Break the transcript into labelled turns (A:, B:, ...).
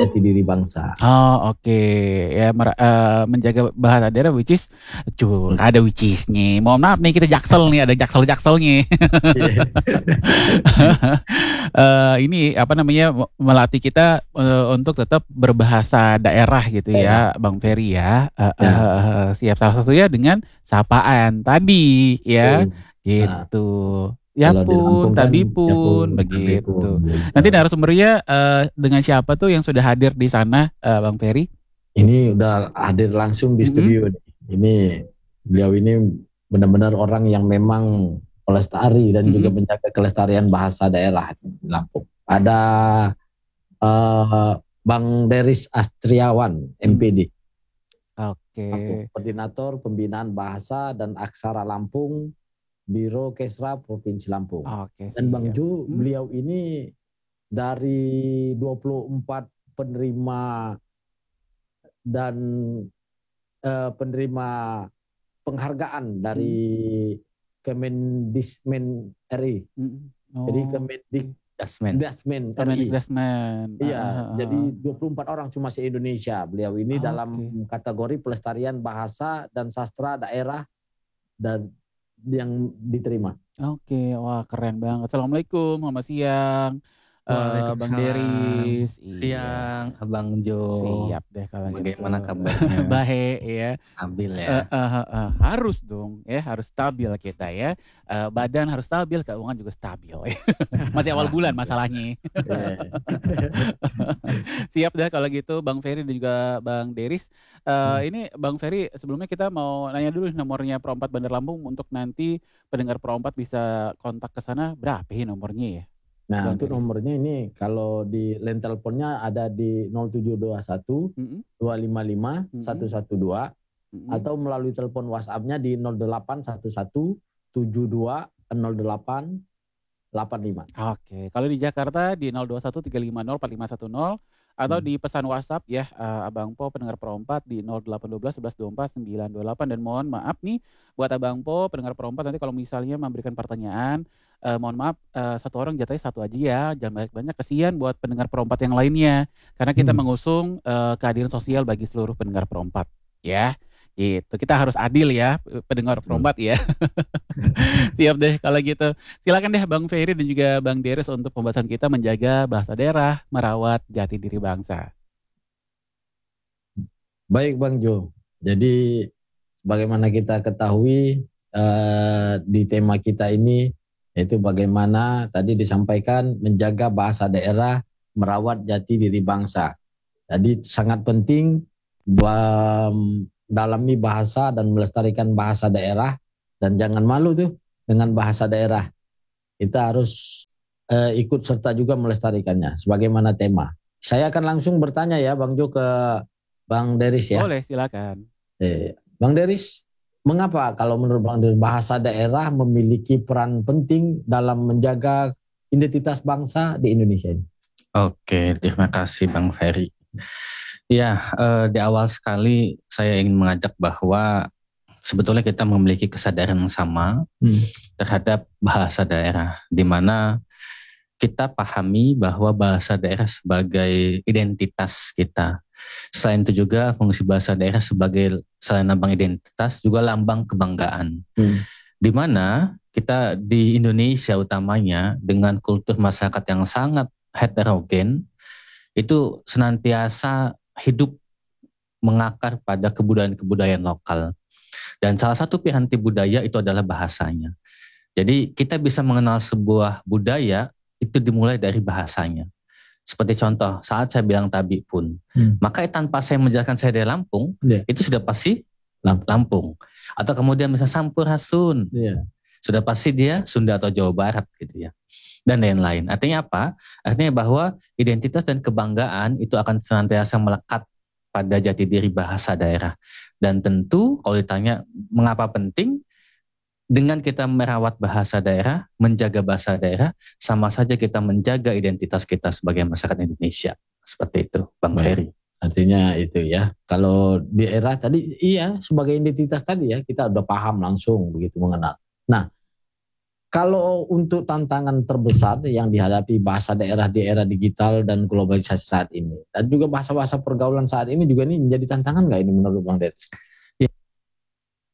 A: jati diri bangsa.
B: Oh, oke. Ya, menjaga bahasa daerah which is ada which is-nya. Mohon maaf nih, kita jaksel nih, ada jaksel-jakselnya. Ini apa namanya, melatih kita untuk tetap berbahasa daerah gitu
A: Daerah.
B: ya, Bang Ferry ya.
A: Ya.
B: Siap, salah satunya dengan sapaan tadi ya,
A: Betul. Nah,
B: gitu. Ya
A: kalau di
B: pun,
A: Lampung kan
B: tabi
A: ya pun,
B: pun,
A: tapi pun
B: begitu.
A: gitu.
B: Nanti narasumbernya dengan siapa tuh yang sudah hadir di sana, Bang Ferry?
A: Ini udah hadir langsung di studio. Ini beliau ini benar-benar orang yang memang pelestari dan juga menjaga kelestarian bahasa daerah di Lampung. Ada Bang Deris Astriawan, MPD.
B: Oke.
A: Koordinator Pembinaan Bahasa dan Aksara Lampung, Biro Kesra Provinsi Lampung.
B: Oke,
A: Dan Bang
B: siap.
A: Ju, beliau ini dari 24 penerima dan penerima penghargaan dari Kemendismen RI. Jadi Kemendikdasmen RI. Iya, jadi 24 orang cuma se-Indonesia. Beliau ini dalam kategori pelestarian bahasa dan sastra daerah dan yang diterima.
B: Oke, wah keren banget. Assalamualaikum, selamat siang. Bang Deris.
C: Siang, Abang Jo.
B: Siap deh kalau
C: Bagaimana
B: gitu.
C: kabarnya?
B: Baik ya.
C: Stabil ya.
B: Harus dong ya, harus stabil kita ya. Badan harus stabil, keuangan juga stabil. Masih awal bulan masalahnya. Siap deh kalau gitu Bang Ferry dan juga Bang Deris. Ini Bang Ferry, sebelumnya kita mau nanya dulu nomornya Pro 4 Bandar Lampung untuk nanti pendengar Pro 4 bisa kontak ke sana, berapa ya nomornya ya?
A: Nah,
B: Bang
A: untuk
B: Deris.
A: nomornya ini kalau di line teleponnya ada di 0721 255 112 atau melalui telepon WhatsApp-nya di 0811 72 08 85.
B: Oke, kalau di Jakarta di 021 350 4510 atau di pesan WhatsApp ya Abang Po pendengar Pro 4 di 0812 1124 928. Dan mohon maaf nih buat Abang Po pendengar Pro 4 nanti kalau misalnya memberikan pertanyaan, mohon maaf satu orang jatahnya satu aja ya, jangan banyak-banyak, kesian buat pendengar Pro 4 yang lainnya karena kita mengusung keadilan sosial bagi seluruh pendengar Pro 4 ya. Gitu. Kita harus adil ya pendengar Pro 4 ya. Siap deh kalau gitu. Silakan deh Bang Ferry dan juga Bang Deris untuk pembahasan kita menjaga bahasa daerah, merawat jati diri bangsa.
A: Baik Bang Jo. Jadi bagaimana kita ketahui di tema kita ini yaitu bagaimana tadi disampaikan menjaga bahasa daerah, merawat jati diri bangsa. Jadi sangat penting mendalami bahasa dan melestarikan bahasa daerah dan jangan malu tuh dengan bahasa daerah. Kita harus ikut serta juga melestarikannya sebagaimana tema. Saya akan langsung bertanya ya Bang Jo ke Bang Deris ya.
B: Boleh, silakan.
A: Bang Deris, mengapa kalau menurut Bang Deris bahasa daerah memiliki peran penting dalam menjaga identitas bangsa di Indonesia ini?
C: Oke, terima kasih Bang Ferry. Ya, di awal sekali saya ingin mengajak bahwa sebetulnya kita memiliki kesadaran yang sama terhadap bahasa daerah, di mana kita pahami bahwa bahasa daerah sebagai identitas kita. Selain itu juga fungsi bahasa daerah sebagai selain lambang identitas juga lambang kebanggaan. Di mana kita di Indonesia utamanya dengan kultur masyarakat yang sangat heterogen itu senantiasa hidup mengakar pada kebudayaan-kebudayaan lokal. Dan salah satu piranti budaya itu adalah bahasanya. Jadi kita bisa mengenal sebuah budaya itu dimulai dari bahasanya. Seperti contoh saat saya bilang tabi pun, maka tanpa saya menjelaskan saya dari Lampung, itu sudah pasti Lampung. Atau kemudian misalnya Sampurasun, sudah pasti dia Sunda atau Jawa Barat gitu ya. Dan lain-lain. Artinya apa? Artinya bahwa identitas dan kebanggaan itu akan senantiasa melekat pada jati diri bahasa daerah. Dan tentu kalau ditanya mengapa penting, dengan kita merawat bahasa daerah, menjaga bahasa daerah, sama saja kita menjaga identitas kita sebagai masyarakat Indonesia. Seperti itu, Bang Ferry.
A: Artinya itu ya, kalau di era tadi iya sebagai identitas tadi ya, kita udah paham langsung begitu mengenal. Nah, Kalau untuk tantangan terbesar yang dihadapi bahasa daerah di era digital dan globalisasi saat ini, dan juga bahasa-bahasa pergaulan saat ini juga ini menjadi tantangan nggak ini menurut Bang Deris?